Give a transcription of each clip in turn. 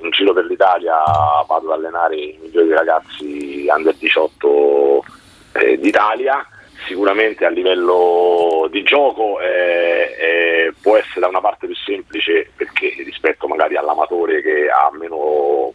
in giro per l'Italia vado ad allenare i migliori ragazzi under 18 d'Italia. Sicuramente a livello di gioco può essere da una parte più semplice, perché rispetto magari all'amatore che ha meno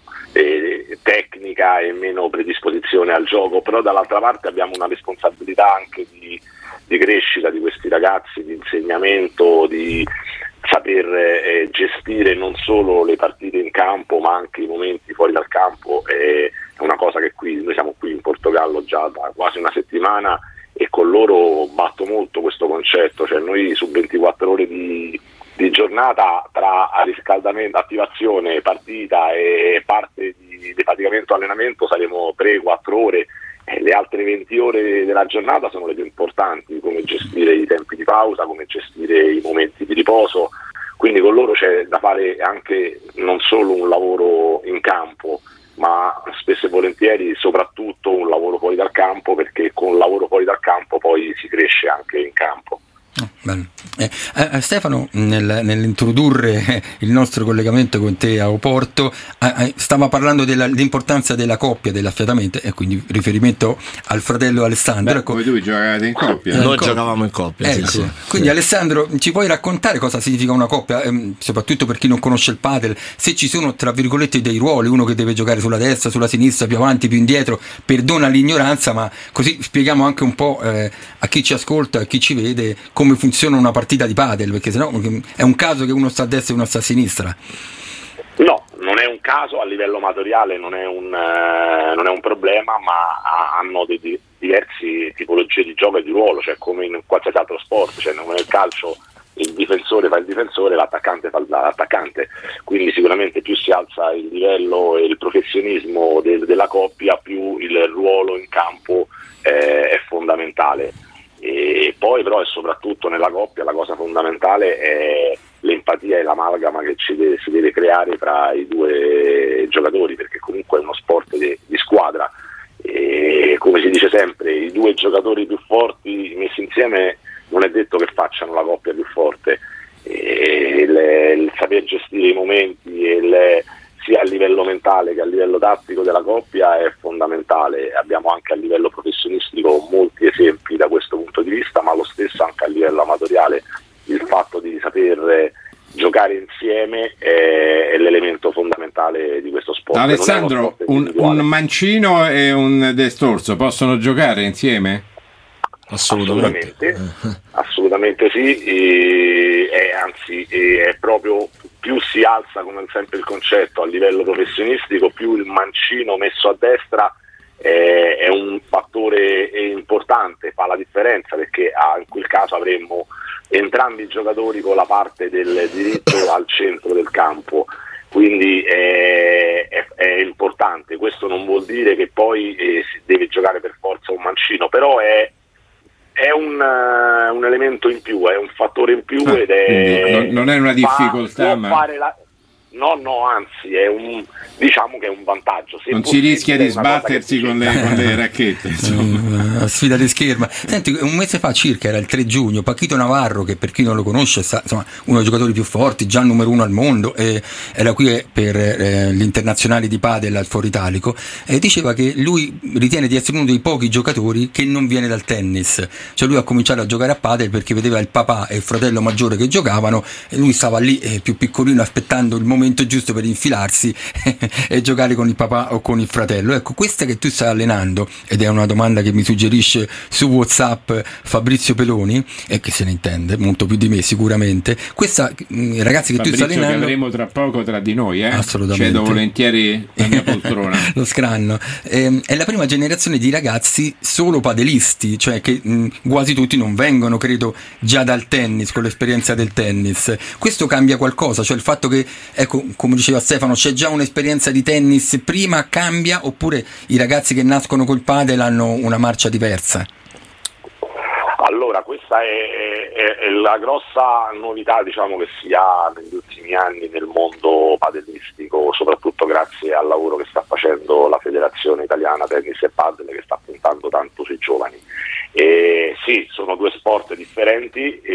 tecnica e meno predisposizione al gioco, però dall'altra parte abbiamo una responsabilità anche di crescita di questi ragazzi, di insegnamento, di saper gestire non solo le partite in campo ma anche i momenti fuori dal campo. È una cosa che noi siamo qui in Portogallo già da quasi una settimana e con loro batto molto questo concetto, cioè noi su 24 ore di giornata tra riscaldamento, attivazione, partita e parte di defaticamento allenamento saremo 3-4 ore, e le altre 20 ore della giornata sono le più importanti, come gestire i tempi di pausa, come gestire i momenti di riposo. Quindi con loro c'è da fare anche non solo un lavoro in campo, ma spesso e volentieri soprattutto un lavoro fuori dal campo, perché con un lavoro fuori dal campo poi si cresce anche in campo. Stefano, nell'introdurre il nostro collegamento con te a Oporto, stava parlando dell'importanza della coppia, dell'affiatamento, e quindi riferimento al fratello Alessandro. Ecco, voi due giocavate in coppia? Noi giocavamo in coppia, ecco. sì. Quindi Alessandro, ci puoi raccontare cosa significa una coppia, soprattutto per chi non conosce il padel, se ci sono tra virgolette dei ruoli, uno che deve giocare sulla destra, sulla sinistra, più avanti, più indietro, perdona l'ignoranza, ma così spieghiamo anche un po' a chi ci ascolta, a chi ci vede, come funziona una partita di padel, perché sennò è un caso che uno sta a destra e uno sta a sinistra. No, non è un caso, a livello amatoriale non è un problema, ma hanno diverse tipologie di gioco e di ruolo, cioè come in qualsiasi altro sport, cioè come nel calcio il difensore fa il difensore, l'attaccante fa l'attaccante, quindi sicuramente più si alza il livello e il professionismo della coppia, più il ruolo in campo è fondamentale. E poi però, e soprattutto nella coppia, la cosa fondamentale è l'empatia e l'amalgama che si deve creare tra i due giocatori, perché comunque è uno sport di squadra, e come si dice sempre, i due giocatori più forti messi insieme non è detto che facciano la coppia più forte, e il saper gestire i momenti sia a livello mentale che a livello tattico della coppia è fondamentale. Abbiamo anche a livello professionistico molti esempi da questo punto di vista, ma lo stesso anche a livello amatoriale. Il fatto di saper giocare insieme è l'elemento fondamentale di questo sport. Alessandro, un mancino e un destrorso possono giocare insieme? Assolutamente sì, anzi è proprio, più si alza, come sempre il concetto, a livello professionistico, più il mancino messo a destra è un fattore importante, fa la differenza, perché in quel caso avremmo entrambi i giocatori con la parte del diritto al centro del campo, quindi è importante. Questo non vuol dire che poi si deve giocare per forza un mancino, però è un elemento in più, è un fattore in più, ed è non è una difficoltà, no, anzi diciamo che è un vantaggio. Non si rischia di sbattersi con le racchette, sfida di scherma. Senti, un mese fa circa, era il 3 giugno, Paquito Navarro, che per chi non lo conosce insomma uno dei giocatori più forti, già numero 1 al mondo, era qui per gli internazionali di padel al Foro Italico, e diceva che lui ritiene di essere uno dei pochi giocatori che non viene dal tennis, cioè lui ha cominciato a giocare a padel perché vedeva il papà e il fratello maggiore che giocavano, e lui stava lì più piccolino aspettando il momento giusto per infilarsi e giocare con il papà o con il fratello. Ecco, questa che tu stai allenando, ed è una domanda che mi suggerisce su WhatsApp Fabrizio Peloni, e che se ne intende molto più di me sicuramente, questa ragazzi che Fabrizio, tu stai allenando, che avremo tra poco tra di noi, assolutamente, cedo volentieri la mia poltrona. Lo scranno, è la prima generazione di ragazzi solo padelisti, cioè che quasi tutti non vengono, credo, già dal tennis, con l'esperienza del tennis. Questo cambia qualcosa, cioè il fatto che, ecco, come diceva Stefano, c'è già un'esperienza di tennis prima, cambia, oppure i ragazzi che nascono col padel hanno una marcia diversa? Allora, questa è la grossa novità, diciamo, che si ha negli ultimi anni nel mondo padelistico, soprattutto grazie al lavoro che sta facendo la Federazione Italiana Tennis e Padel, che sta puntando tanto sui giovani. Sì, sono due sport differenti,